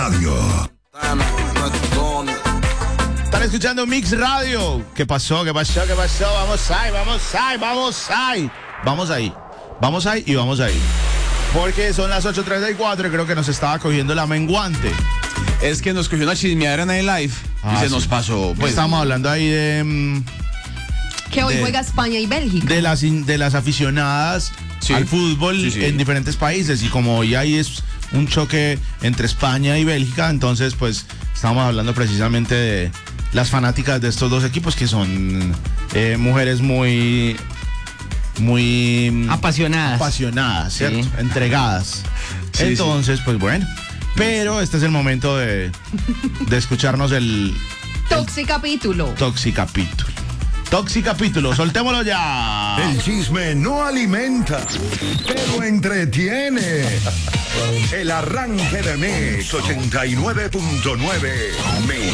Radio. Están escuchando Mix Radio. ¿Qué pasó? Vamos ahí y vamos ahí. Porque son las 8:34 y creo que nos estaba cogiendo la menguante. Es que nos cogió una chismeadera en el live y se nos pasó. Pues estamos hablando ahí de... que hoy juega España y Bélgica. De las aficionadas al fútbol en diferentes países. Y como hoy ahí es un choque entre España y Bélgica, entonces pues estamos hablando precisamente de las fanáticas de estos dos equipos, que son mujeres muy apasionadas, ¿cierto? Sí. Entregadas. Sí, entonces, pues bueno. Pero este es el momento de escucharnos el Toxicapítulo. Toxicapítulo, soltémoslo ya. El chisme no alimenta, pero entretiene. El arranque de Mix 89.9.